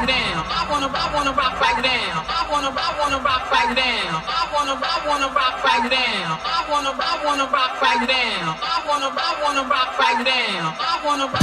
down. I wanna rock right now. I wanna rock right now. I wanna rock right now. I wanna rock right now. I wanna rock right now. I wanna